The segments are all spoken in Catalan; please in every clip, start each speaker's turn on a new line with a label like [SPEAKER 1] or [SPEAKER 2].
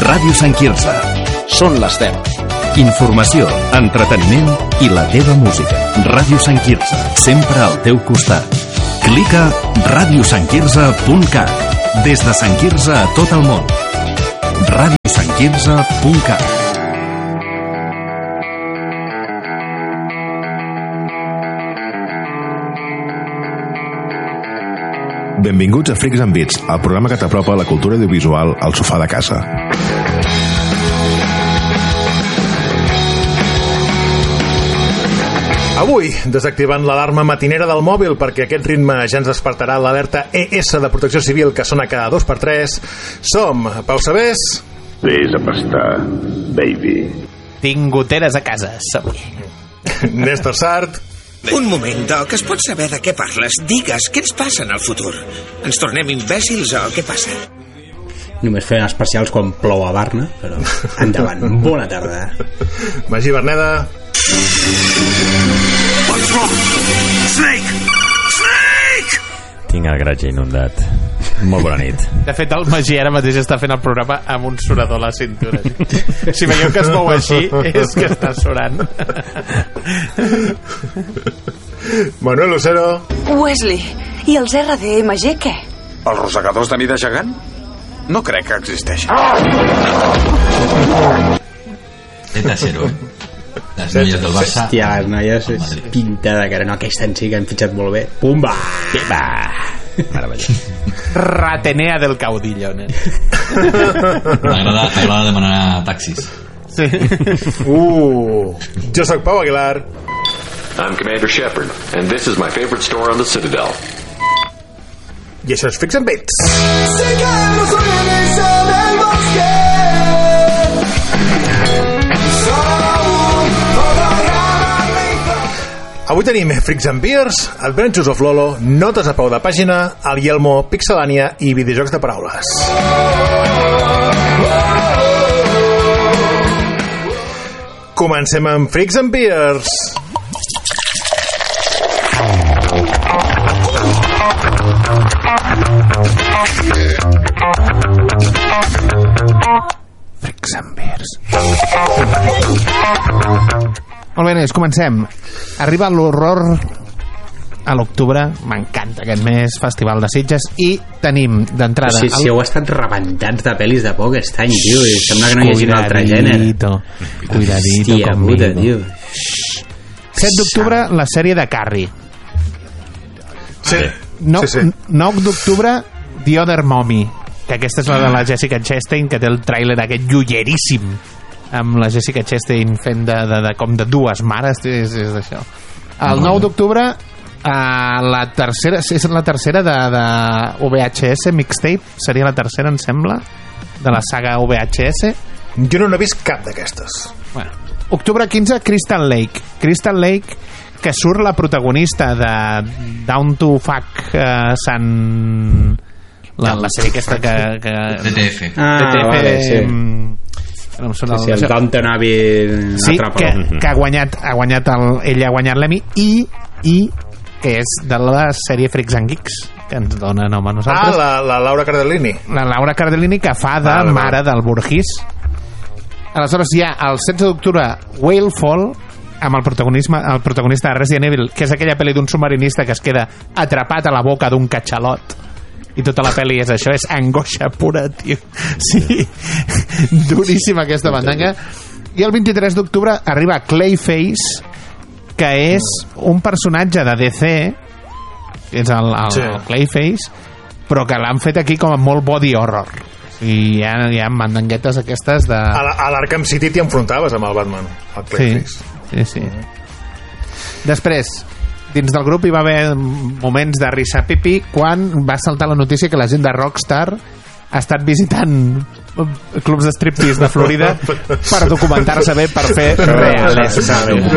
[SPEAKER 1] Ràdio Sant Quirze. Són les 10. Informació, entreteniment i la teva música. Ràdio Sant Quirze, sempre al teu costat. Clica radiosantquirze.cat. Des de Sant Quirze a tot el món. radiosantquirze.cat.
[SPEAKER 2] Benvinguts a Freaks and Beats, el programa que t'apropa la cultura audiovisual al sofà de casa.
[SPEAKER 3] Avui, desactivant l'alarma matinera del mòbil perquè aquest ritme ja ens despertarà l'alerta ES de Protecció Civil que sona cada 2x3. Som Pau Sabés.
[SPEAKER 4] Vés a pastar, baby.
[SPEAKER 5] Tinc goteres a casa, som-hi.
[SPEAKER 3] Néstor Sart.
[SPEAKER 6] Un moment, Doc, es pot saber de què parles? Digues, què ens passa en el futur? Ens tornem imbècils o què passa?
[SPEAKER 7] Només feien especials quan plou a Barna, però endavant, bona tarda.
[SPEAKER 3] Magí Berneda.
[SPEAKER 6] What's wrong? Snake! Snake!
[SPEAKER 8] Tinc el garatge inundat. Molt bona nit.
[SPEAKER 5] De fet, el Magí ara mateix està fent el programa amb un surador a la cintura. Si veieu que es mou així, és que està surant.
[SPEAKER 3] Manuel Lucero.
[SPEAKER 9] Wesley, i els RDMG què?
[SPEAKER 10] Els rosegadors de mida gegant? No crec que existeixin.
[SPEAKER 11] Zeta Cero. Les noies del Barça.
[SPEAKER 7] Hòstia, les noies és pinta de cara. No, aquesta en sí que han fitxat molt bé. Pumba!
[SPEAKER 5] Pimba!
[SPEAKER 8] Meravellós.
[SPEAKER 5] Ratenea del caudillo, nen.
[SPEAKER 11] M'agrada demanar taxis.
[SPEAKER 5] Sí.
[SPEAKER 3] Jo soc Pau Aguilar.
[SPEAKER 12] I'm Commander Shepard, and this is my favorite store on the Citadel.
[SPEAKER 3] I això és Freaks and Beats. Avui tenim Freaks and Beers, Adventures of Lolo, notes a peu de pàgina, el Yelmo, Pixelània i videojocs de paraules. Comencem amb Freaks and Beers.
[SPEAKER 5] Freaks and Beers. Molt bé, nois, comencem. Arriba l'horror a l'octubre, m'encanta aquest mes, Festival de Sitges, i tenim d'entrada...
[SPEAKER 7] Si heu estat rebentats de pel·lis de por aquest any, tio, i sembla que no hi hagi un altre gènere.
[SPEAKER 5] Cuidadito conmigo.
[SPEAKER 7] Puta, tio.
[SPEAKER 5] 7 d'octubre, la sèrie de Carrie.
[SPEAKER 3] Sí.
[SPEAKER 5] 9 d'octubre, The Other Mommy, que aquesta és la de la Jessica Chastain, que té el tràiler aquest llolleríssim, amb la Jessica Chastain fent com de dues mares, és d'això. El 9 d'octubre la tercera, és la tercera de VHS Mixtape, seria la tercera, em sembla, de la saga VHS.
[SPEAKER 3] Jo no n'he vist cap d'aquestes.
[SPEAKER 5] Bueno, octubre 15, Crystal Lake, que surt la protagonista de Down to Fuck San... la sèrie aquesta que...
[SPEAKER 11] DTF.
[SPEAKER 7] Vale, sí. El Downton Abbey
[SPEAKER 5] que ha guanyat ella ha guanyat l'Emmy i que és de la sèrie Freaks and Geeks, que ens dona nom a nosaltres.
[SPEAKER 3] La Laura Cardellini.
[SPEAKER 5] La Laura Cardellini, que fa de mare del Burgís. Aleshores hi ha el 16 d'octubre Whale Fall, amb el protagonista de Resident Evil, que és aquella pel·li d'un submarinista que es queda atrapat a la boca d'un catxalot. I tota la pel·li és això, és angoixa pura, tio. Sí, duríssima aquesta bandanga. I el 23 d'octubre arriba Clayface, que és un personatge de DC, és el Clayface, però que l'han fet aquí com a molt body horror. I hi ha mandanguetes aquestes de...
[SPEAKER 3] A l'Arkham City t'hi enfrontaves amb el Batman, el Clayface.
[SPEAKER 5] Sí. Després, dins del grup hi va haver moments de risa pipi quan va saltar la notícia que la gent de Rockstar ha estat visitant clubs de striptease de Florida per documentar-se bé, per fer realisme.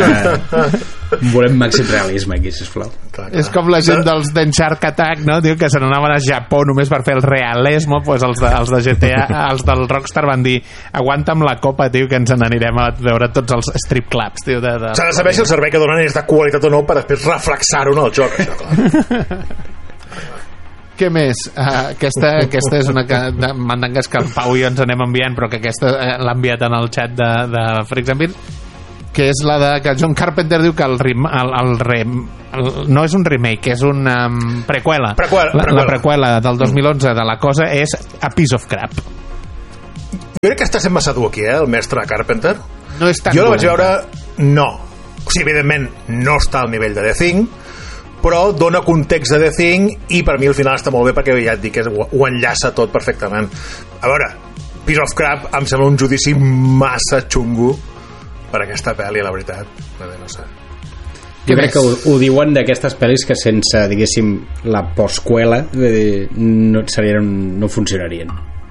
[SPEAKER 7] Volem màxim realisme aquí, sisplau.
[SPEAKER 5] És com la gent dels d'Uncharted Attack, no? Diu que se n'anaven a Japó només per fer el realisme. Pues els de GTA, els del Rockstar van dir aguanta'm la copa, tio, que ens n'anirem a veure tots els strip clubs, tio.
[SPEAKER 3] S'ha de saber si el servei que donen és de qualitat o no per després reflexar-ho en el joc, això, clar.
[SPEAKER 5] Què més? Aquesta és una de mandangues que el Pau i jo ens anem enviant, però que aquesta l'ha enviat en el xat de Freaks and Beats, que és la de que John Carpenter diu que no és un remake, és una preqüela. La preqüela del 2011 de La Cosa és A Piece of Crap.
[SPEAKER 3] Jo crec que està sent massa dur aquí, el mestre Carpenter.
[SPEAKER 5] No és tan
[SPEAKER 3] jo la vaig veure, no. O sigui, evidentment, no està al nivell de The Thing, però dona context de The Thing i per mi al final està molt bé perquè ja et dic que ho enllaça tot perfectament. A veure, Piece of Crap em sembla un judici massa xungo per aquesta pel·li, la veritat. No sé.
[SPEAKER 7] Jo crec que ho diuen d'aquestes pel·lis que sense, diguéssim, la postcuela no funcionarien.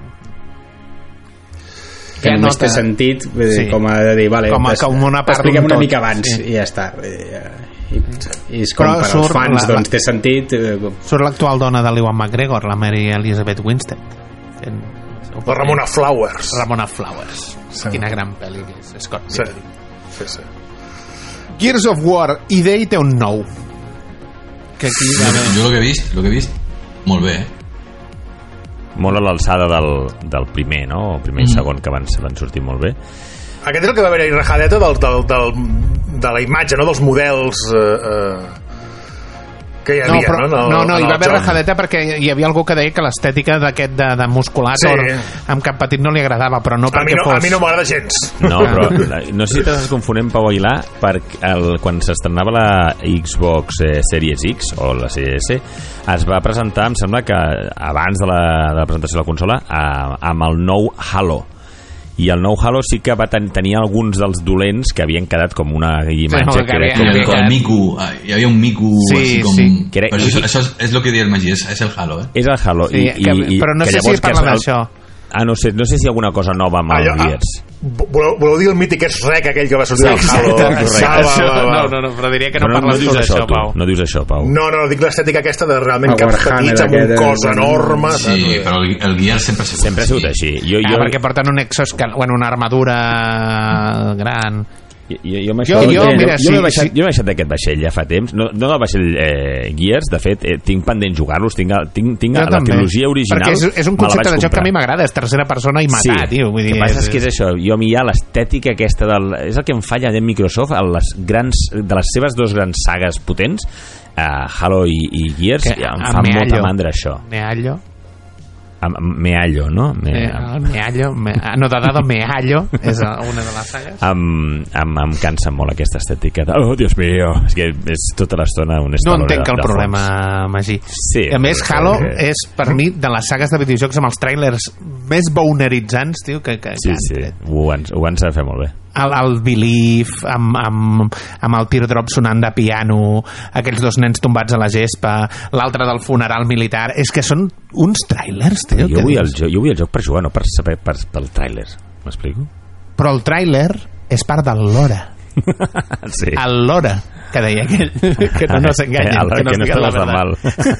[SPEAKER 7] Que només té sentit com a de dir, vale, expliquem una mica abans i ja està. I és com per als fans, doncs té sentit.
[SPEAKER 5] Surt l'actual dona de l'Ewan McGregor, la Mary Elizabeth Winstead,
[SPEAKER 3] la Ramona Flowers.
[SPEAKER 5] Quina gran pel·li que és Scott.
[SPEAKER 3] Sí.
[SPEAKER 5] Gears of War, Idei té un 9 que aquí
[SPEAKER 11] jo el que he vist molt bé,
[SPEAKER 8] molt a l'alçada del primer, no? El primer i segon que van sortir molt bé.
[SPEAKER 3] Aquest és el que va haver-hi rajadeta de la imatge, no? Dels models que hi havia,
[SPEAKER 5] no, hi va haver rajadeta perquè hi havia algú que deia que l'estètica d'aquest de musculator amb cap petit no li agradava, però no perquè fos...
[SPEAKER 3] A mi no m'agrada gens.
[SPEAKER 8] No, però no sé si t'estàs confonent, Pau Aguilar, quan s'estrenava la Xbox Series X o la Series S, es va presentar, em sembla que abans de la presentació de la consola, amb el nou Halo. I el nou Halo sí que va tenir alguns dels dolents que havien quedat com una imatge
[SPEAKER 11] hi havia un mico així com... Això és el que diu el Magí, és el Halo,
[SPEAKER 8] és el Halo
[SPEAKER 5] però no sé si parlen d'això.
[SPEAKER 8] No sé si alguna cosa nova amb els Gears.
[SPEAKER 3] Voleu dir el mític rec aquell que va sortir del Halo?
[SPEAKER 5] No, però diria que no parles tu d'això, Pau.
[SPEAKER 8] No dius això, Pau.
[SPEAKER 3] No, dic l'estètica aquesta de realment caps petits amb un cos enorme.
[SPEAKER 11] Sí, però el Gears sempre ha sigut
[SPEAKER 8] així.
[SPEAKER 5] Perquè porten un una armadura gran.
[SPEAKER 8] Jo m'he baixat d'aquest vaixell ja fa temps, no del vaixell Gears, de fet tinc pendent jugar-los, tinc la trilogia original,
[SPEAKER 5] perquè és un concepte de joc que a mi m'agrada, és tercera persona i matar, tio.
[SPEAKER 8] El que passa és que és això, jo a mi hi ha l'estètica aquesta és el que em falla de Microsoft de les seves dos grans sagues potents, Halo i Gears, em fa molta mandra això. Meallo, no?
[SPEAKER 5] No, de dado Meallo és una de les sagues.
[SPEAKER 8] Em cansa molt aquesta estètica de, oh, Dios mío, és que és tota l'estona un estaló.
[SPEAKER 5] No entenc el problema, Magí. A més, Halo és per mi de les sagues de videojocs amb els trailers més boneritzants, tio, que
[SPEAKER 8] sí, ho van saber fer molt bé.
[SPEAKER 5] El Belief amb el teardrop sonant de piano, aquells dos nens tombats a la gespa, l'altre del funeral militar, és que són uns trailers, tio.
[SPEAKER 8] Jo vull el joc per jugar, no per saber pel tràiler, m'explico?
[SPEAKER 5] Però el tràiler és part del lore.
[SPEAKER 8] Sí.
[SPEAKER 5] El lore, que deia aquell, que no s'enganya,
[SPEAKER 8] que no està bastant mal.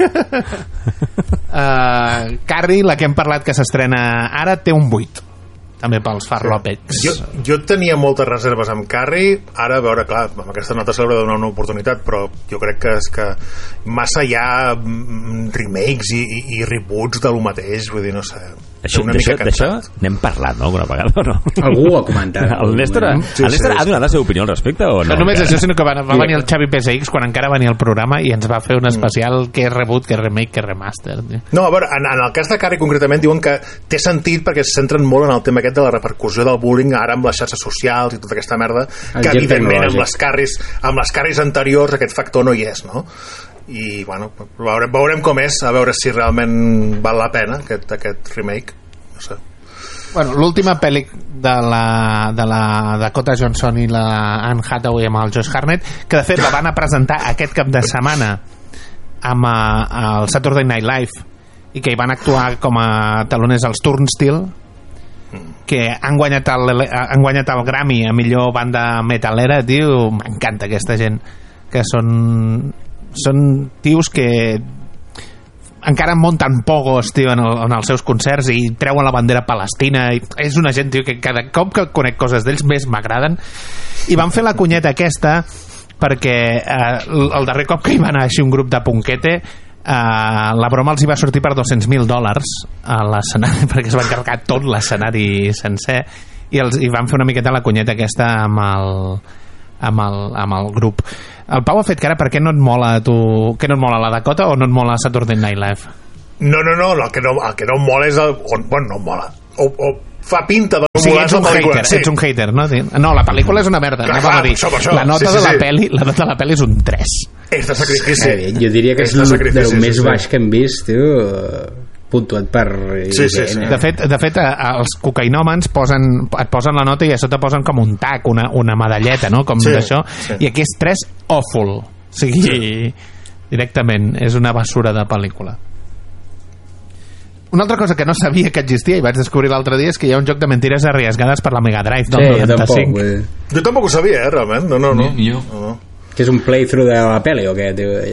[SPEAKER 5] Carrie, la que hem parlat que s'estrena ara, té un 8 també pels farlòpets.
[SPEAKER 3] Jo tenia moltes reserves amb Carrie, ara a veure, clar, amb aquesta nota se l'haurà de donar una oportunitat, però jo crec que és que massa hi ha remakes i reboots de lo mateix, vull dir, no sé.
[SPEAKER 8] D'això n'hem parlat, no? Alguna vegada o no?
[SPEAKER 7] Algú ho ha comentat.
[SPEAKER 8] El Néstor ha donat la seva opinió al respecte o no?
[SPEAKER 5] No només això, sinó que va venir el Xavi PSX quan encara venia al programa i ens va fer un especial que és reboot, que és remake, que és remaster.
[SPEAKER 3] No, a veure, en el cas de Carrie concretament diuen que té sentit perquè se centren molt en el tema aquest de la repercussió del bullying ara amb les xarxes socials i tota aquesta merda, que evidentment amb les Carries anteriors aquest factor no hi és, no? I bueno, veurem com és, a veure si realment val la pena aquest remake, no sé.
[SPEAKER 5] Bueno, l'última pel·li de la Dakota Johnson i la Anne Hathaway amb el Josh Hartnett, que de fet la van a presentar aquest cap de setmana amb el Saturday Night Live i que hi van actuar com a taloners els Turnstile, que han guanyat el Grammy a millor banda metalera, tio. M'encanta aquesta gent, que són tios que encara munten pogos, tio, en els seus concerts i treuen la bandera palestina, i és una gent, tio, que cada cop que conec coses d'ells més m'agraden, i van fer la cunyeta aquesta perquè el darrer cop que hi va anar així un grup de punquete la broma els hi va sortir per $200,000 a l'escenari, perquè es va encarregar tot l'escenari sencer, i van fer una miqueta la cunyeta aquesta amb el grup. El Pau ha fet cara, per què no et mola tu, què no et mola, la Dakota o no et mola Saturday Night Live?
[SPEAKER 3] No, el que no em mola és bueno, no em mola o fa pinta de
[SPEAKER 5] molar la pel·lícula. Ets un hater, no? No, la pel·lícula és una merda. La nota de la pel·li és un 3.
[SPEAKER 3] És de sacrifici.
[SPEAKER 7] Jo diria que és el més baix que hem vist, tio, puntuat per...
[SPEAKER 5] Sí. De fet, els cocainòmens et posen la nota i a sota posen com un tac, una medalleta, no? Com d'això. I aquí és 3 awful. O sigui, directament, és una basura de pel·lícula. Una altra cosa que no sabia que existia i vaig descobrir l'altre dia és que hi ha un joc de mentires arriesgades per la Mega Drive del 95.
[SPEAKER 3] Jo tampoc ho sabia, realment. No.
[SPEAKER 7] Que és un playthrough de la pel·li o què?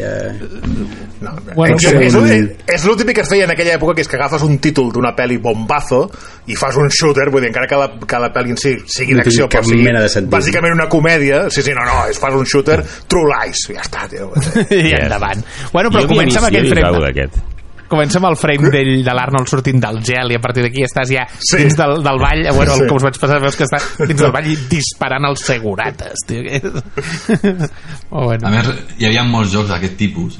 [SPEAKER 3] És l'últim que es feia en aquella època, que és que agafes un títol d'una pel·li bombazo i fas un shooter, vull dir, encara que la pel·li en si sigui d'acció, però sigui bàsicament una comèdia. Fas un shooter True Lies, ja està, tio.
[SPEAKER 5] I endavant. Bueno, però comença amb aquell frame. Comença amb el frame de l'Arnold sortint del gel i a partir d'aquí estàs ja dins del ball. Bueno, el que us vaig passar, veus que està dins del ball disparant els segurates, tio.
[SPEAKER 11] A més, hi havia molts jocs d'aquest tipus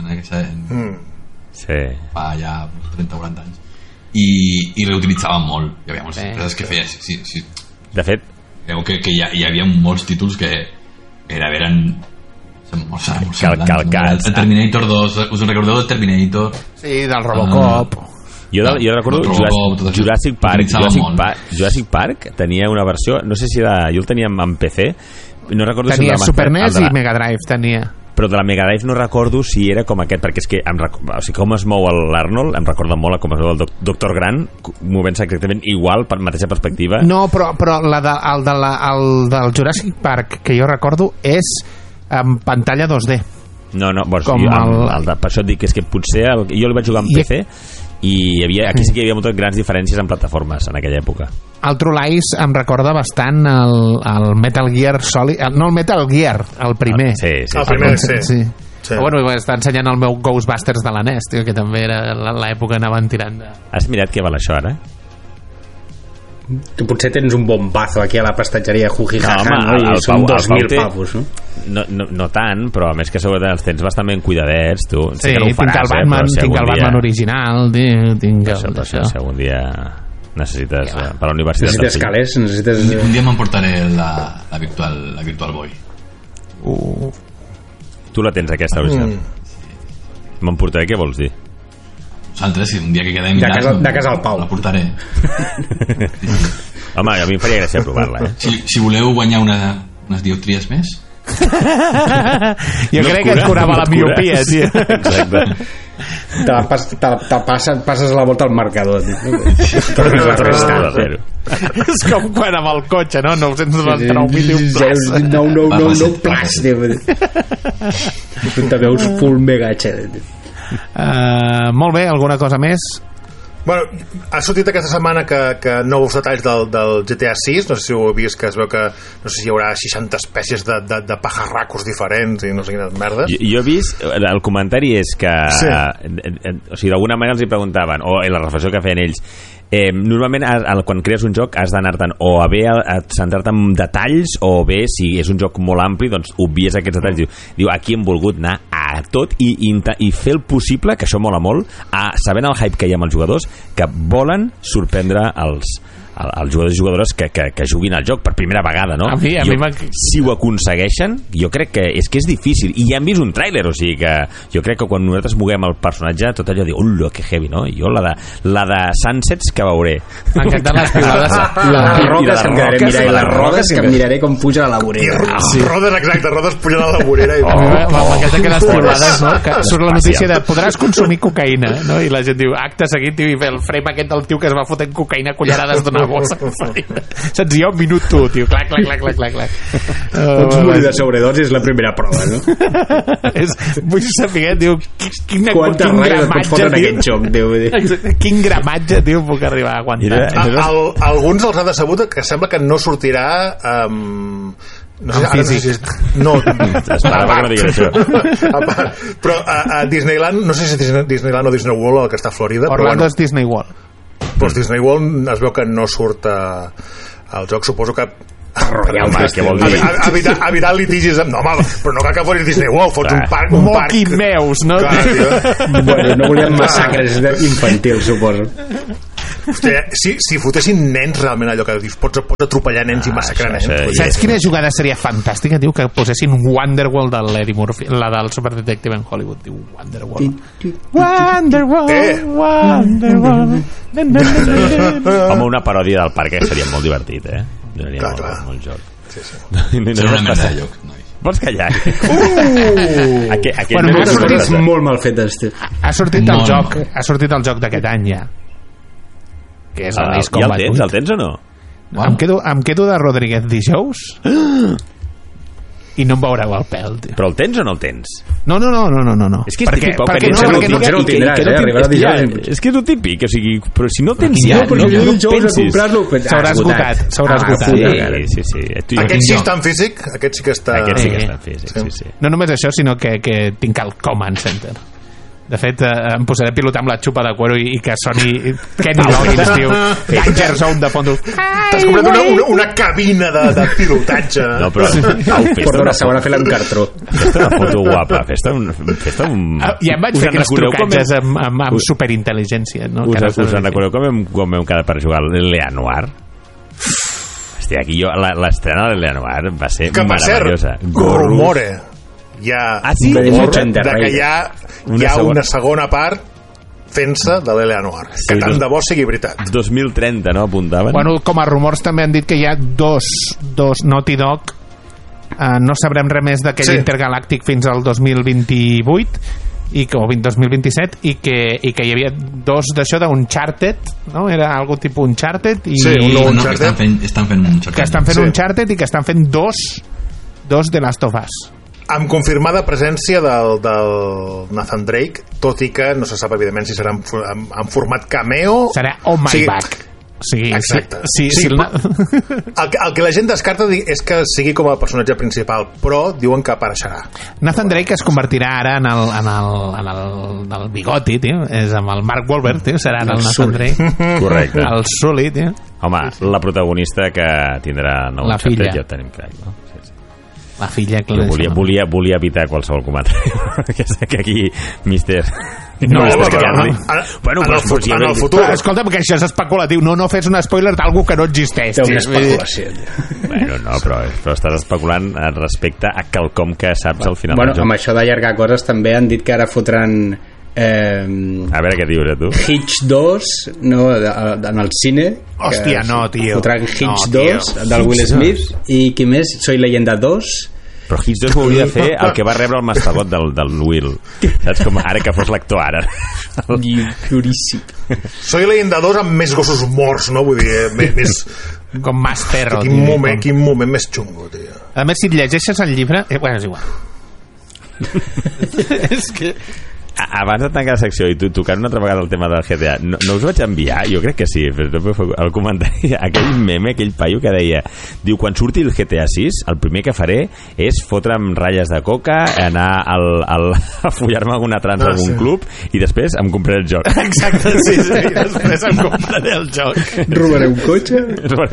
[SPEAKER 11] fa ja 30 o 40 anys i l'utilitzaven molt. Hi havia moltes empreses que feien sí.
[SPEAKER 8] De fet,
[SPEAKER 11] crec que hi havia molts títols que eren
[SPEAKER 8] calcats.
[SPEAKER 11] El Terminator 2, us recordeu del Terminator?
[SPEAKER 5] Sí, del Robocop.
[SPEAKER 8] Jo recordo Jurassic Park tenia una versió, no sé si jo el tenia en PC, no recordo
[SPEAKER 5] tenia Super NES i Mega Drive tenia,
[SPEAKER 8] però de la Mega Drive no recordo si era com aquest, perquè és que com es mou l'Arnold em recorda molt com es mou el Dr. Grant, movent-se exactament igual per mateixa perspectiva.
[SPEAKER 5] No, però el del Jurassic Park que jo recordo és en pantalla 2D.
[SPEAKER 8] No, per això et dic que és que potser jo el vaig jugar en PC i aquí sí que hi havia moltes grans diferències en plataformes en aquella època.
[SPEAKER 5] El True Lies em recorda bastant el Metal Gear Solid, no el Metal Gear, el primer.
[SPEAKER 3] El primer, sí.
[SPEAKER 5] Bueno, està ensenyant el meu Ghostbusters de la NES, tio, que també era l'època anaven tirant de...
[SPEAKER 8] Has mirat què val això ara?
[SPEAKER 7] Tu potser tens un bombazo aquí a la prestatgeria Jujijaja, no? I són 2.000 pavos, no?
[SPEAKER 8] No tant, però a més que sobretot els tens bastant ben cuidadets, tu.
[SPEAKER 5] Sí, tinc el Batman original, tinc
[SPEAKER 8] això. Si algun dia necessites per la universitat...
[SPEAKER 7] Necessites calés,
[SPEAKER 11] un dia m'emportaré la Virtual Boy.
[SPEAKER 8] Tu la tens, aquesta original? M'emportaré, què vols dir?
[SPEAKER 11] Nosaltres, si un dia que quedem
[SPEAKER 7] de casa al Pau
[SPEAKER 11] la portaré.
[SPEAKER 8] Home, a mi em faria gràcia provar-la,
[SPEAKER 11] si voleu guanyar unes dioptries més.
[SPEAKER 5] Jo crec que et curava la miopia, tio.
[SPEAKER 8] Exacte.
[SPEAKER 7] Passes la volta al marcador,
[SPEAKER 5] és com quan amb el cotxe, no? 999.000 places.
[SPEAKER 7] No places. Te veus full mega xer.
[SPEAKER 5] Molt bé, alguna cosa més?
[SPEAKER 3] Bueno, ha sortit aquesta setmana que nous detalls del GTA 6, no sé si ho heu vist, que es veu que no sé si hi haurà 60 espècies de pajarracos diferents i no sé quines merdes.
[SPEAKER 8] Jo he vist, el comentari és que o sigui, d'alguna manera els hi preguntaven, o la reflexió que feien ells, normalment quan crees un joc has d'anar-te'n o a bé a centrar-te en detalls o bé si és un joc molt ampli doncs obvies aquests detalls. Diu aquí hem volgut anar a tot i fer el possible, que això mola molt, sabent el hype que hi ha amb els jugadors, que volen sorprendre els jugadors i jugadores que juguin al joc per primera vegada, no? Si ho aconsegueixen, jo crec que és difícil, i ja hem vist un tràiler, o sigui que jo crec que quan nosaltres moguem el personatge tot allò diu, que heavy, no? I jo la de Sunsets que veuré.
[SPEAKER 5] M'ha encantat les pilades,
[SPEAKER 7] les roques que em quedaré mirant, i les rodes que em miraré com puja a la vorera.
[SPEAKER 3] Rodes pujant a la vorera.
[SPEAKER 5] M'encanta que les pilades, no? Que surt la notícia de podràs consumir cocaïna, no? I la gent diu, acte seguit, i el frame aquest del tio que es va fotent cocaïna cullerades d'una bossa. Saps, jo un minut tu, tio, clac.
[SPEAKER 7] Pots morir de sobredosis, la primera prova, no?
[SPEAKER 5] Vull saber, tio, quin gramatge, tio, puc arribar a aguantar.
[SPEAKER 3] Alguns els ha decebut que sembla que no sortirà No,
[SPEAKER 8] esperava que no digués això.
[SPEAKER 3] Però a Disneyland, no sé si és Disneyland o Disney World, el que està a Florida.
[SPEAKER 5] Orlando és Disney World.
[SPEAKER 3] Doncs Disney World es veu que no surt al joc, suposo que
[SPEAKER 8] què vol dir?
[SPEAKER 3] Evitar litigis no, home, però no cal que fos Disney World, fots un parc
[SPEAKER 5] Moquimeus, no?
[SPEAKER 7] Bueno, no volíem massacres infantils, suposo.
[SPEAKER 3] Hòstia, si fotessin nens realment, allò que dius, pots atropellar nens i massacrar nens.
[SPEAKER 5] Saps quina jugada seria fantàstica? Diu que posessin Wonderworld de l'Eddie Murphy, la del Super Detective en Hollywood. Diu Wonderworld.
[SPEAKER 8] Home, una paròdia del parc seria molt divertit, donaria molt joc.
[SPEAKER 11] Serà una merda de lloc, noi.
[SPEAKER 8] Vols callar?
[SPEAKER 7] Ha sortit molt mal fet, Steve.
[SPEAKER 5] Ha sortit el joc d'aquest any ja, que és el Ace Combat 8.
[SPEAKER 8] El tens o no?
[SPEAKER 5] Em quedo de Rodríguez dijous i no em veureu el pèl, tio.
[SPEAKER 8] Però el tens o no el tens?
[SPEAKER 5] No.
[SPEAKER 8] És que és típic, perquè
[SPEAKER 7] no el tindràs, arribarà dijous.
[SPEAKER 8] És que és el típic, o sigui, però si no tens
[SPEAKER 7] ja, no pensis.
[SPEAKER 5] S'haurà esgotat.
[SPEAKER 8] Sí.
[SPEAKER 3] Aquest sí està en físic? Aquest sí que està
[SPEAKER 8] en físic, sí.
[SPEAKER 5] No només això, sinó que tinc el Command Center. De fet, em posaré a pilotar amb la xupa de cuero i que soni Kenny Loggins, tio. Danger Zone de fons.
[SPEAKER 3] T'has comprat una cabina de pilotatge.
[SPEAKER 8] No, però
[SPEAKER 7] porta una segona fent l'encartró.
[SPEAKER 8] Fes-te una foto guapa. Fes-te un...
[SPEAKER 5] Ja em vaig fer aquests trucatges amb superintel·ligència.
[SPEAKER 8] Us en recordeu com vam quedar per jugar l'Elea Noir? Hòstia, aquí l'estrena de l'Elea Noir va ser meravellosa.
[SPEAKER 3] Rumore. De que hi ha una segona part fent-se de l'Elea Noir, que tant de bo sigui veritat.
[SPEAKER 8] 2030, no? Apuntaven.
[SPEAKER 5] Bueno, com a rumors també han dit que hi ha dos Naughty Dog, no sabrem res més d'aquell Intergalàctic fins al 2028 o 2027, i que hi havia dos d'això d'Uncharted, no? Era algo tipus Uncharted i...
[SPEAKER 11] Sí, estan fent Uncharted.
[SPEAKER 5] Que estan fent Uncharted i que estan fent dos de Last of Us.
[SPEAKER 3] Amb confirmada presència del Nathan Drake, tot i que no se sap evidentment si serà en format cameo.
[SPEAKER 5] Serà back. Sí,
[SPEAKER 3] exacte. El que la gent descarta és que sigui com a personatge principal, però diuen que apareixerà.
[SPEAKER 5] Nathan Drake es convertirà ara en el bigoti, tio. És amb el Mark Wahlberg, tio. Serà el Nathan Drake.
[SPEAKER 8] Correcte.
[SPEAKER 5] El Sully, tio.
[SPEAKER 8] Home, la protagonista que tindrà nou xapter, ja ho tenim clar, no?
[SPEAKER 5] La filla,
[SPEAKER 8] clar. Volia evitar qualsevol comentari. Que aquí, mister...
[SPEAKER 5] No,
[SPEAKER 3] bueno, en el futur.
[SPEAKER 5] Escolta, perquè això és especulatiu. No fes un spoiler d'algú que no existeix.
[SPEAKER 7] Té una especulació.
[SPEAKER 8] Bueno, no, però estàs especulant respecte a quelcom que saps al final
[SPEAKER 7] del joc. Amb això d'allargar coses també han dit que ara fotran...
[SPEAKER 8] a veure què dius, tu.
[SPEAKER 7] Hitch 2, no, en el cine.
[SPEAKER 5] Hòstia, no, tio.
[SPEAKER 7] Fotran Hitch 2 del Will Smith. I qui més? Soy Leyenda 2.
[SPEAKER 8] Però Hitch 2 volia fer el que va rebre el mastegot del Will, saps, com ara que fos l'actor ara.
[SPEAKER 7] Puríssim.
[SPEAKER 3] Soy Leyenda 2 amb més gossos morts, no? Vull dir, més...
[SPEAKER 5] com más perro.
[SPEAKER 3] Quin moment més xungo, tio.
[SPEAKER 5] A més, si et llegeixes el llibre... bueno, és igual. És que...
[SPEAKER 8] Abans de tancar la secció i tocant una altra vegada el tema del GTA, no us vaig enviar? Jo crec que sí, el comentari, aquell meme, aquell paio que deia, diu, quan surti el GTA 6 el primer que faré és fotre'm ratlles de coca, anar a follar-me alguna trans a algun club i després em compraré el joc.
[SPEAKER 5] Exacte, sí, després em compraré el joc.
[SPEAKER 7] Robaré un cotxe,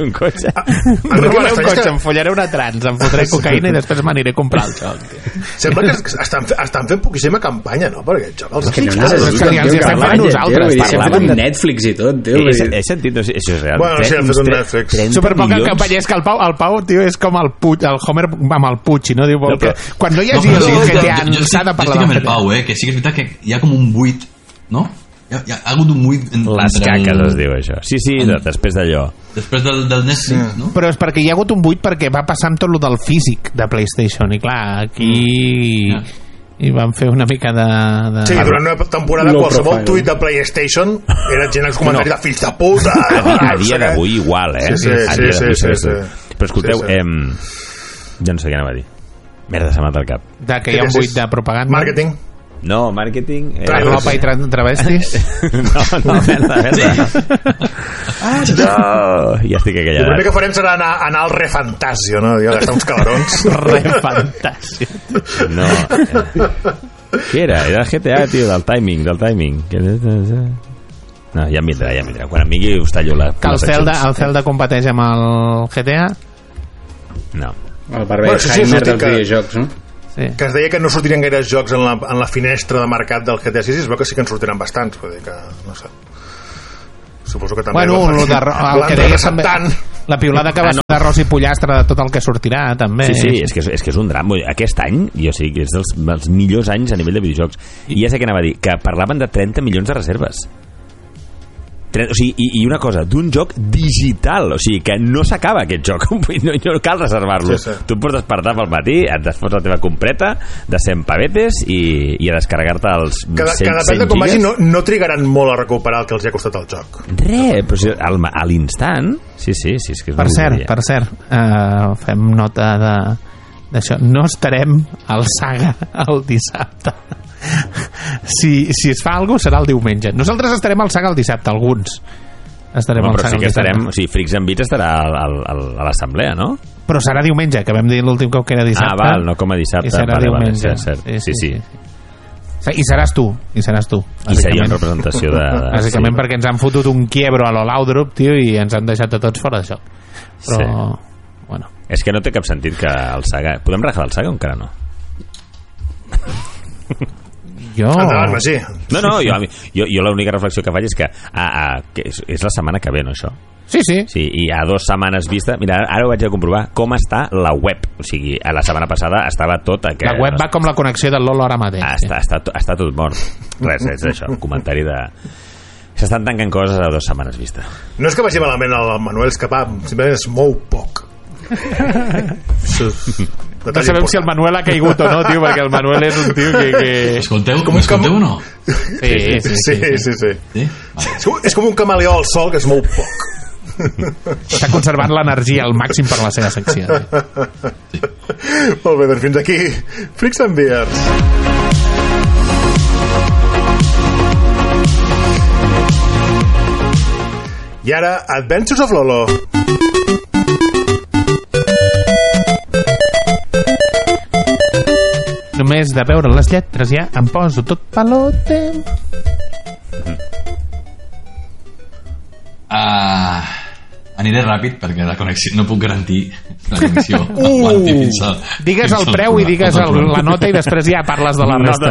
[SPEAKER 5] em follaré una trans, em fotré cocaïna i després m'aniré a comprar el joc.
[SPEAKER 3] Sembla que estan fent poquíssima campanya, no? Perquè joc, els
[SPEAKER 5] que ens estem fent nosaltres,
[SPEAKER 7] parlàvem de Netflix i tot, tio.
[SPEAKER 8] He sentit, no sé, això és real.
[SPEAKER 3] Bueno, sí, han fet un Netflix.
[SPEAKER 5] Superpoca campanya, és que el Pau, tio, és com el Homer amb el Puig, no? Diu, quan no hi hagi el GTA s'ha de parlar
[SPEAKER 11] del GTA. Jo estic amb el Pau, que sí que és veritat que hi ha com un buit, no? Hi ha hagut un buit...
[SPEAKER 8] Les caques es diu això. Sí, després d'allò.
[SPEAKER 11] Després del Netflix, no?
[SPEAKER 5] Però és perquè hi ha hagut un buit perquè va passar amb tot el del físic de PlayStation, i clar, aquí... i van fer una mica de...
[SPEAKER 3] Sí, durant una temporada qualsevol tuit de PlayStation era gent als comentaris de fills de puta.
[SPEAKER 8] A dia d'avui igual,
[SPEAKER 3] Sí.
[SPEAKER 8] Però escolteu, ja no sé què anava a dir. Merda, s'ha matat el cap.
[SPEAKER 5] Que hi ha un buit de propaganda.
[SPEAKER 3] Màrqueting.
[SPEAKER 8] No, màrqueting...
[SPEAKER 5] Ropa i travestis?
[SPEAKER 8] No, merda. No, ja estic aquella.
[SPEAKER 3] El primer que farem serà anar al Refantasio, no? Jo gastar uns calarons.
[SPEAKER 5] Refantasio.
[SPEAKER 8] No. Què era? Era el GTA, tio, del timing. No, ja em vindrà. Quan em vingui us tallo la...
[SPEAKER 5] Que el Zelda competeix amb el GTA?
[SPEAKER 8] No.
[SPEAKER 7] El barber Heimer dels videojocs, no?
[SPEAKER 3] Sí. Que es deia que no sortirien gaires jocs en la finestra de mercat del GTA 6 i es veu que sí que en sortiran bastants, vull dir que no sé, suposo que també
[SPEAKER 5] el que deies també, la piulada que va ser d'arròs i pollastre de tot el que sortirà també.
[SPEAKER 8] Sí, és que és un drama. Aquest any jo sí que és dels millors anys a nivell de videojocs i ja sé què anava a dir, que parlaven de 30 milions de reserves. O sigui, i una cosa, d'un joc digital, o sigui, que no s'acaba aquest joc, no cal reservar-lo. Sí. Tu et pots despertar pel matí, et desfots la teva compreta de 100 pavetes i a descarregar-te els 100 gigas.
[SPEAKER 3] Que depèn de com vagi, no trigaran molt a recuperar el que els ha costat el joc.
[SPEAKER 8] Però a l'instant... Sí, és que és
[SPEAKER 5] per cert, fem nota d'això. No estarem al Saga el dissabte. Si es fa alguna cosa serà el diumenge. Nosaltres estarem al Saga el dissabte, alguns estarem al Saga el dissabte.
[SPEAKER 8] O sigui, Freaks and Beats estarà a l'assemblea, no?
[SPEAKER 5] Però serà diumenge, que vam dir l'últim cop que era dissabte.
[SPEAKER 8] Val, no com a dissabte.
[SPEAKER 5] I serà diumenge.
[SPEAKER 8] Sí.
[SPEAKER 5] I seràs tu.
[SPEAKER 8] I seria en representació de...
[SPEAKER 5] Bàsicament perquè ens han fotut un quiebro a l'Olaudrup, tio, i ens han deixat a tots fora d'això. Però, bueno.
[SPEAKER 8] És que no té cap sentit que el Saga... Podem rajar el Saga o encara no?
[SPEAKER 5] Jo...
[SPEAKER 8] No, jo l'única reflexió que faig és que és la setmana que ve, no, això?
[SPEAKER 5] Sí.
[SPEAKER 8] I a 2 setmanes vista... Mira, ara ho vaig a comprovar com està la web. O sigui, a la setmana passada estava tot...
[SPEAKER 5] La web va com la connexió del Lolo ara mateix.
[SPEAKER 8] Està tot mort. Res, és això, un comentari de... S'estan tancant coses a 2 setmanes vista.
[SPEAKER 3] No és que vagi malament el Manuel, és que simplement es mou poc.
[SPEAKER 5] No sabem si el Manuel ha caigut o no, tio, perquè el Manuel és un tio que...
[SPEAKER 11] Escolteu o no?
[SPEAKER 3] Sí. És com un camaleó al sol que es mou poc.
[SPEAKER 5] Està conservant l'energia al màxim per la seva secció.
[SPEAKER 3] Sí. Molt bé, doncs fins aquí Freaks and Beers. I ara Adventures of Lolo.
[SPEAKER 5] Només de veure les lletres ja em poso tot palote.
[SPEAKER 11] Aniré ràpid perquè la connexió no puc garantir la connexió.
[SPEAKER 5] Digues el preu i digues la nota i després ja parles de la resta.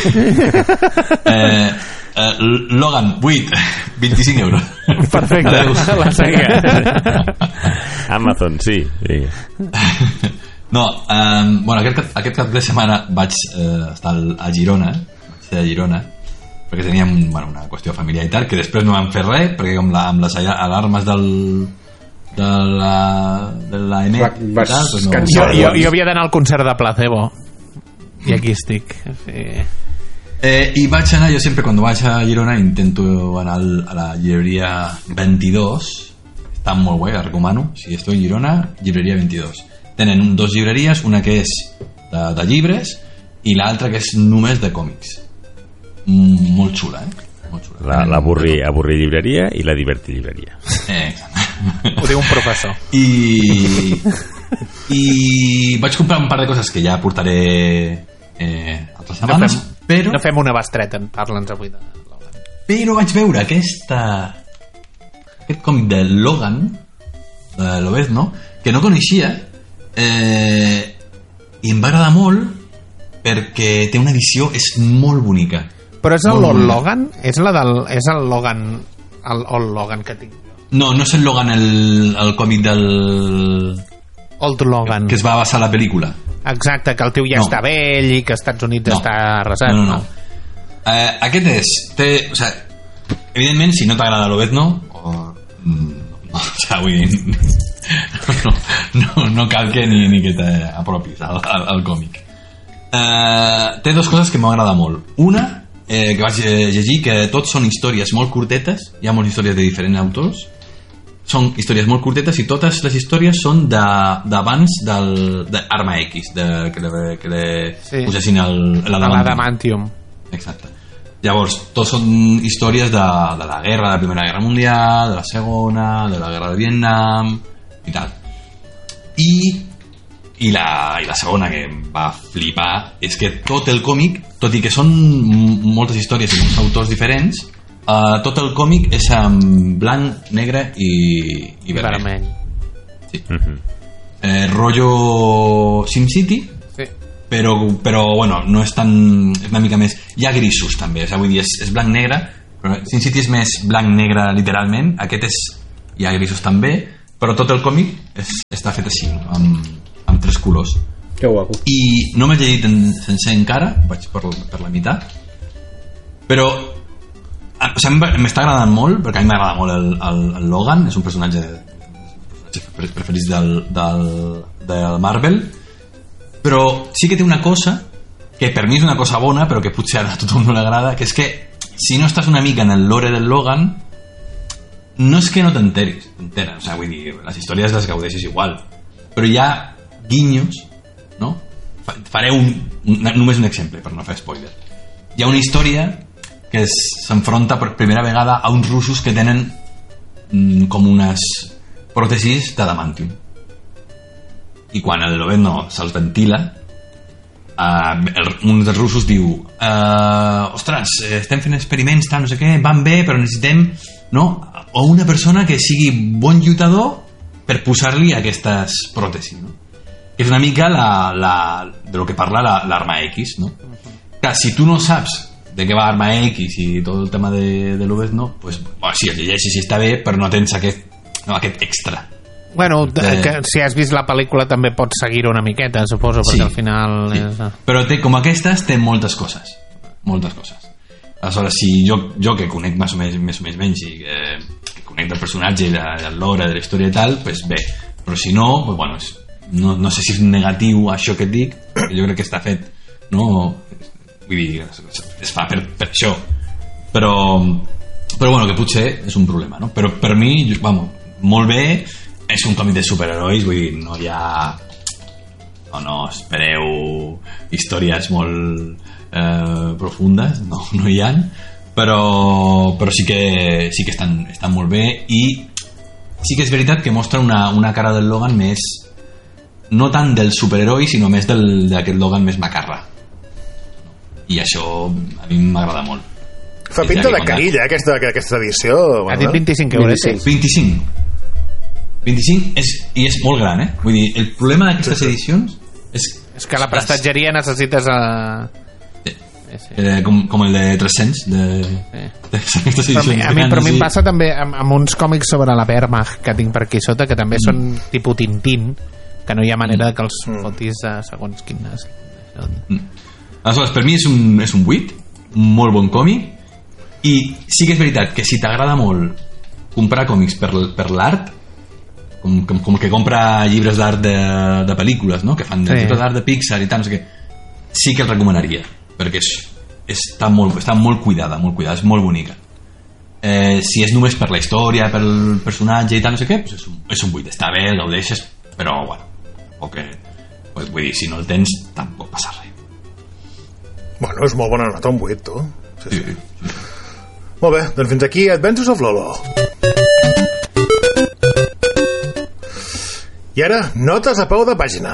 [SPEAKER 11] Logan 8, 25 euros.
[SPEAKER 5] Perfecte. La saga.
[SPEAKER 8] Amazon, sí.
[SPEAKER 11] No, bueno, aquest cap de setmana vaig estar a Girona, perquè teníem una qüestió familiar i tal, que després no vam fer res, perquè amb les alarmes de la EMET
[SPEAKER 5] jo havia d'anar al concert de Placebo i aquí estic.
[SPEAKER 11] I vaig anar, jo sempre quan vaig a Girona intento anar a la llibreria 22, està molt guai, la recomano. Si estoy en Girona, llibreria 22. Tenen 2 llibreries, una que és de llibres i l'altra que és només de còmics. Molt xula, molt xula.
[SPEAKER 8] L'avorrir llibreria i la divertir llibreria.
[SPEAKER 5] Ho diu un professor.
[SPEAKER 11] I vaig comprar un par de coses que ja portaré altres setmanes, però...
[SPEAKER 5] No fem una bestreta, parla'ns avui de Logan.
[SPEAKER 11] Però vaig veure aquest còmic de Logan, de Lobezno, que no coneixia, i em va agradar molt perquè té una edició, és molt bonica.
[SPEAKER 5] Però és el Logan? És el Logan, el Old Logan que tinc?
[SPEAKER 11] No és el Logan, el còmic del...
[SPEAKER 5] Old Logan.
[SPEAKER 11] Que es va basar la pel·lícula.
[SPEAKER 5] Exacte, que el tio ja està vell i que als Estats Units està arrasat.
[SPEAKER 11] No. Aquest és... O sigui, evidentment, si no t'agrada Lobezno, vull dir... No cal que ni que t'apropis al còmic. Té 2 coses que m'agrada molt. Una, que vaig llegir, que tots són històries molt curtetes, hi ha moltes històries de diferents autors, són històries molt curtetes i totes les històries són d'abans d'Arma X, que le posessin l'adamantium. Exacte. Llavors, tots són històries de la guerra, de la Primera Guerra Mundial, de la Segona, de la Guerra de Vietnam i tal. I la segona que em va flipar és que tot el còmic, tot i que són moltes històries i molts autors diferents, tot el còmic és en blanc, negre i vermell. Sí. Rollo SimCity, sí. Però bueno, no és tan, és una mica més, hi ha grisos també, vull dir, és blanc-negre, però SimCity és més blanc-negre literalment, aquest hi ha grisos també, però tot el còmic està fet així, amb 3 colors.
[SPEAKER 7] Que guapo.
[SPEAKER 11] I no m'he llegit sencer encara, vaig per la meitat, però m'està agradant molt, perquè a mi m'agrada molt el Logan, és un personatge preferits del Marvel, però sí que té una cosa que per mi és una cosa bona, però que potser a tothom no l'agrada, que és que si no estàs una mica en el lore del Logan, no és que no t'enteres, o sigui, vull dir, les històries les gaudeixes igual, però hi ha guinyos, no? Faré només un exemple per no fer spoiler. Hi ha una història que s'enfronta per primera vegada a uns russos que tenen com unes pròtesis d'adamantium, i quan el Lobezno se'ls ventila, un dels russos diu ostres, estem fent experiments, no sé què, van bé, però necessitem, no? O una persona que sigui bon lluitador per posar-li aquestes pròtesis, no? És una mica de lo que parla l'arma X, no? Clar, si tu no saps de què va l'arma X i tot el tema de Lobezno, pues, sí, el llegeixes i està bé, però no tens aquest extra.
[SPEAKER 5] Bueno, que si has vist la pel·lícula també pots seguir-ho una miqueta, suposo, perquè al final és...
[SPEAKER 11] Però com aquestes té moltes coses. Aleshores, si jo que conec més o menys i que conec del personatge i del lore, de la història i tal, pues bé, però si no, pues bueno, no sé si és negatiu això que et dic, jo crec que està fet, no? Vull dir, es fa per això, però bueno, que potser és un problema, no? Però per mi, vamos, molt bé. És un còmic de superherois, vull dir, no hi ha... No espereu històries molt profundes, no hi ha, però sí que estan molt bé, i sí que és veritat que mostra una cara del Logan més, no tant del superheroi, sinó més d'aquest Logan més macarra, i això a mi m'agrada molt.
[SPEAKER 3] Fa pinta de carilla aquesta edició.
[SPEAKER 5] Ha dit 25 euros.
[SPEAKER 11] 25 i és molt gran, vull dir, el problema d'aquestes edicions
[SPEAKER 5] és que la prestatgeria necessites
[SPEAKER 11] com el de 300
[SPEAKER 5] a mi em passa també amb uns còmics sobre la Wehrmacht que tinc per aquí sota, que també són tipus Tintín, que no hi ha manera que els fotis segons quines.
[SPEAKER 11] Aleshores, per mi és un 8, un molt bon còmic, i sí que és veritat que si t'agrada molt comprar còmics per l'art, com que compra llibres d'art de pel·lícules, no? Que fan llibres d'art de Pixar i tal, no sé què, sí que el recomanaria, perquè està molt cuidada, és molt bonica. Si és només per la història, pel personatge i tal, no sé què, pues és un 8, està bé, el gaudeixes, però bueno, pues, vull dir, si no el tens tampoc passa res.
[SPEAKER 3] Bueno, és molt bona nota, un 8, tu. Sí. Molt bé, doncs fins aquí Adventures of Lolo. I ara, notes a peu de pàgina.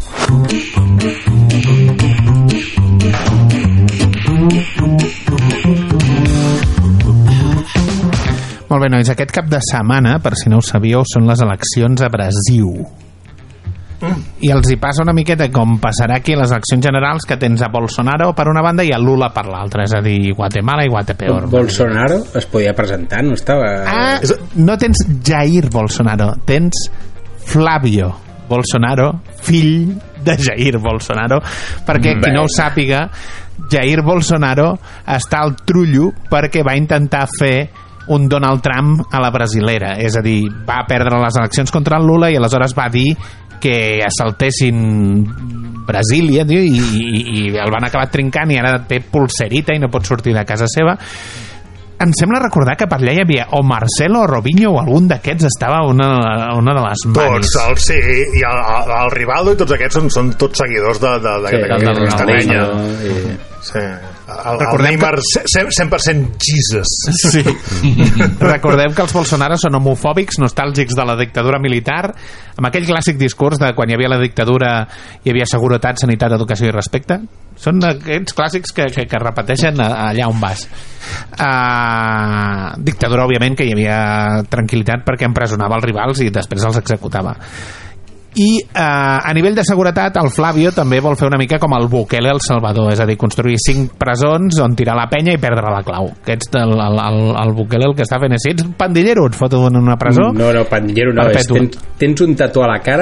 [SPEAKER 5] Molt bé, nois, aquest cap de setmana, per si no ho sabíeu, són les eleccions a Brasil. I els hi passa una miqueta com passarà aquí a les eleccions generals, que tens a Bolsonaro per una banda i a Lula per l'altra, és a dir, Guatemala i Guatepeor.
[SPEAKER 7] Bolsonaro es podia presentar, no estava...
[SPEAKER 5] No tens Jair Bolsonaro, tens Flavio Bolsonaro, fill de Jair Bolsonaro, perquè qui no ho sàpiga, Jair Bolsonaro està al trullo perquè va intentar fer un Donald Trump a la brasilera, és a dir, va perdre les eleccions contra el Lula i aleshores va dir que assaltessin Brasília, tio, i el van acabar trincant i ara té pulserita i no pot sortir de casa seva. Em sembla recordar que per allà hi havia o Marcelo o Robinho o algun d'aquests estava una de les manis.
[SPEAKER 3] Tots, sí, i el Rivaldo i tots aquests són tots seguidors d'aquesta penya. Sí. el Neymar 100% Jesus.
[SPEAKER 5] Sí. Recordem que els Bolsonaro són homofòbics, nostàlgics de la dictadura militar, amb aquell clàssic discurs de quan hi havia la dictadura hi havia seguretat, sanitat, educació i respecte. Són aquests clàssics que repeteixen allà on vas. Dictadura, òbviament, que hi havia tranquil·litat perquè empresonava els rivals i després els executava. I a nivell de seguretat el Flavio també vol fer una mica com el Bukele El Salvador, és a dir, construir 5 presons on tirar la penya i perdre la clau. Aquest el Bukele el que està fent és, si ets pandillero et foto en una presó.
[SPEAKER 7] No, pandillero no, tens un tatu a la cara